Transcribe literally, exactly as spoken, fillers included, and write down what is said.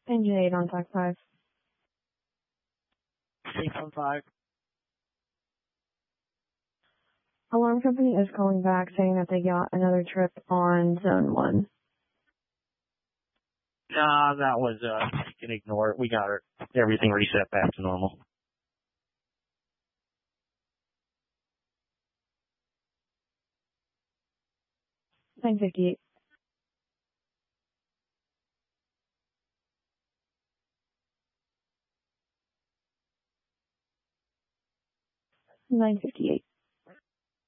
Engine eight on Tac five. six one five. Alarm company is calling back saying that they got another trip on zone one. Nah, that was, uh, you can ignore it. We got her, everything reset back to normal. nine fifty-eight. nine fifty-eight.